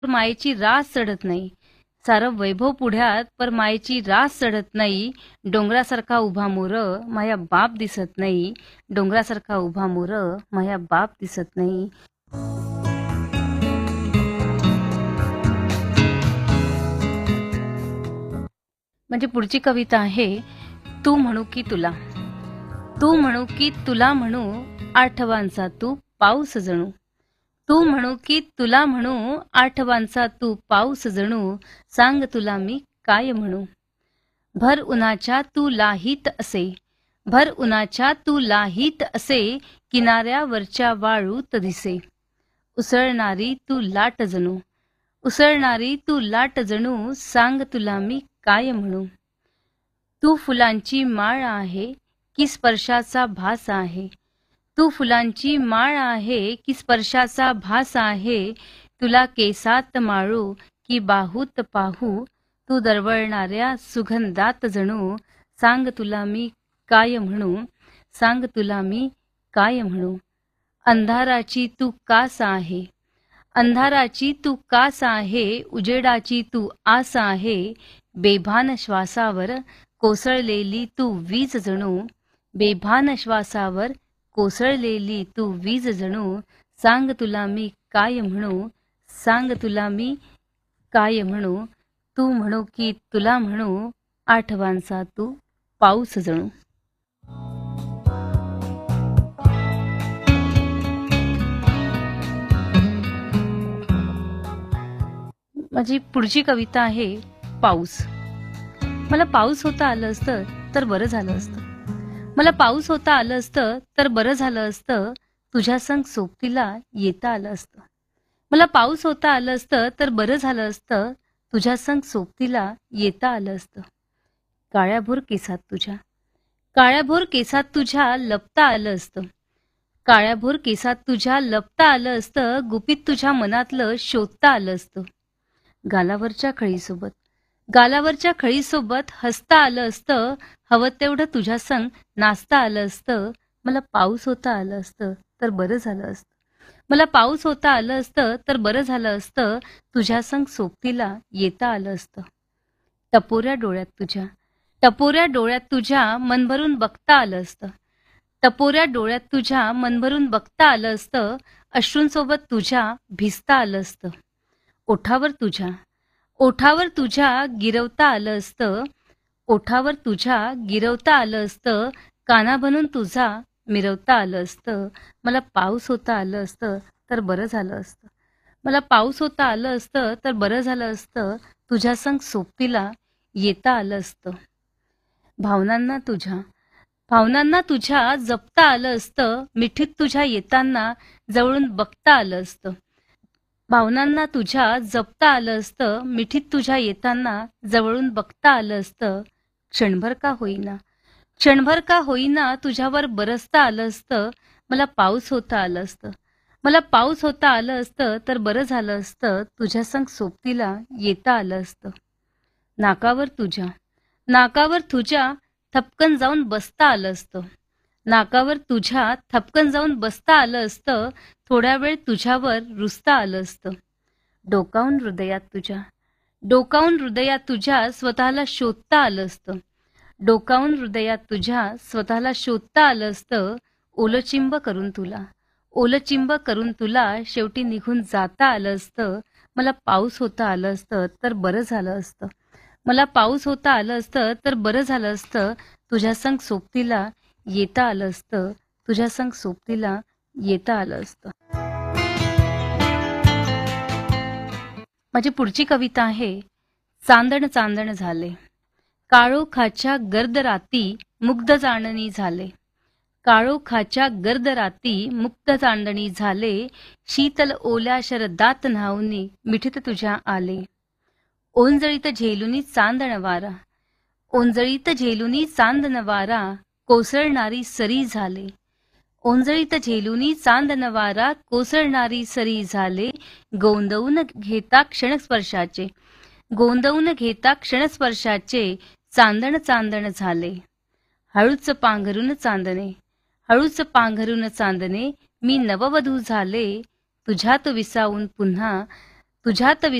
मायेची रास चढत नाही. सारं वैभव पुढ्यात पर मायेची रास चढत नाही. डोंगरासारखा उभा मोर माया बाप दिसत नाही. डोंगरासारखा उभा मोर माया बाप दिसत नाही. म्हणजे पुढची कविता आहे, तू म्हणू की तुला. तू म्हणू की तुला म्हणू, आठवांचा तू पाऊस जणू. तू म्हणू की तुला म्हणू, आठवांचा तू पाऊस जणू. सांग तुला मी काय म्हणू. भर उन्हाच्या तू लाहीत असे, भर उन्हाच्या तू लाहीत असे, किनाऱ्यावरच्या वाळूत दिसे. उसळणारी तू लाट जणू, उसळणारी तू लाट जणू. सांग तुला मी काय म्हणू. तू फुलांची माळ आहे की स्पर्शाचा भास आहे. तू फुलांची माळ आहे की स्पर्शाचा भास आहे. तुला केसात माळू की बाहूत पाहू. तू दरवळणाऱ्या सुगंधात जणू. सांग तुला मी काय म्हणू. सांग तुला मी काय म्हणू. अंधाराची तू कास आहे, अंधाराची तू कास आहे. उजेडाची तू आस आहे. बेभान श्वासावर कोसळलेली तू वीज जणू. बेभान श्वासावर कोसळलेली तू वीज जणू. सांग तुला मी काय म्हणू. सांग तुला मी काय म्हणू. तू म्हणू की तुला म्हणू, आठवांचा तू पाऊस जणू. माझी पुढची कविता आहे, पाऊस. मला पाऊस होता आलं असतं तर बरं झालं असतं. मला पाऊस होता आलं असतं तर बरं झालं असतं. तुझ्या संग सोबतीला येता आलं असतं. मला पाऊस होता आलं असतं तर बरं झालं असतं. तुझ्या संग सोबतीला येता आलं असतं. काळ्याभोर केसात तुझ्या, काळ्याभोर केसात तुझ्या लपता आलं असतं. काळ्याभोर केसात तुझ्या लपता आलं असतं. गुपित तुझ्या मनातलं शोधता आलं असतं. गालावरच्या खळीसोबत, गालावरच्या खळीसोबत हसता आलं असतं. हवं तेवढं तुझ्या संग नाचता आलं असतं. मला पाऊस होता आलं असतं तर बरं झालं असतं. मला पाऊस होता आलं असतं तर बरं झालं असतं. तुझ्या संग सोबतीला येता आलं असतं. टपोऱ्या डोळ्यात तुझ्या, टपोऱ्या डोळ्यात तुझ्या मन भरून बघता आलं असतं. टपोऱ्या डोळ्यात तुझ्या मन भरून बघता आलं असतं. अश्रूंसोबत तुझ्या भिजता आलं असतं. ओठावर तुझ्या, ओठावर तुझ्या गिरवता आलं असतं. ओठावर तुझ्या गिरवता आलं असतं. काना बनून तुझा मिरवता आलं असतं. मला पाऊस होता आलं असतं तर बरं झालं असतं. मला पाऊस होता आलं असतं तर बरं झालं असतं. तुझ्या संग सोबतीला येता आलं असतं. भावनांना तुझ्या, भावनांना तुझ्या जपता आलं असतं. मिठीत तुझ्या येताना जवळून बघता आलं असतं. भावनांना तुझ्या जपता आलं असतं. मिठीत तुझ्या येताना जवळून बघता आलं असतं. क्षणभर का होईना, क्षणभर का होईना तुझ्यावर बरसता आलं असतं. मला पाऊस होता आलं असतं. मला पाऊस होता आलं असतं तर बरं झालं असतं. तुझ्या संग सोबतीला येता आलं असतं. नाकावर तुझ्या, नाकावर तुझ्या थपकन जाऊन बसता आलं असतं. नाकावर तुझ्या थपकन जाऊन बसता आलं असतं. थोड्या वेळ तुझ्यावर रुसता आलं असतं. डोकावून हृदयात तुझ्या, डोकावून हृदयात तुझ्या स्वतःला शोधता आलं असतं. डोकावून हृदयात तुझ्या स्वतःला शोधता आलं असतं. ओलचिंब करून तुला, ओलचिंब करून तुला शेवटी निघून जाता आलं असतं. मला पाऊस होता आलं असतं तर बरं झालं असतं. मला पाऊस होता आलं असतं तर बरं झालं असतं. तुझ्या संग सोबतीला येता आलं असतं. तुझ्या संग सोबतीला येता आलं असतं. माझी पुढची कविता आहे, चांदण चांदण झाले. काळोखाच्या गर्द राती मुग्ध चांदणी झाले. काळोखाच्या गर्द राती मुग्ध चांदणी झाले. शीतल ओल्या शरदात न्हाऊनी मिठीत तुझ्या आले. ओंजळीत झेलुनी चांदण वारा, ओंजळीत झेलुनी चांदण वारा, कोसळणारी सरी झाले. ओंजळीत झेलुनी चांदण वारा, कोसळणारी सरी झाले. गोंदवून घेता क्षणस्पर्शाचे, गोंदवून घेता क्षणस्पर्शाचे, चांदण चांदण झाले. हळूच पांघरून चांदणे, हळूच पांघरून चांदणे, मी नववधू झाले. तुझ्यात विसावून पुन्हा, तुझ्यात